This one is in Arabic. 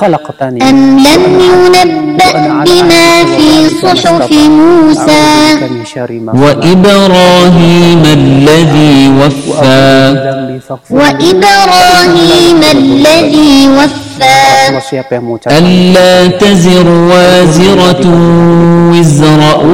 أم لم ينبأ بما في صحف موسى وإبراهيم الذي وفى ألا تزر وازرة وزر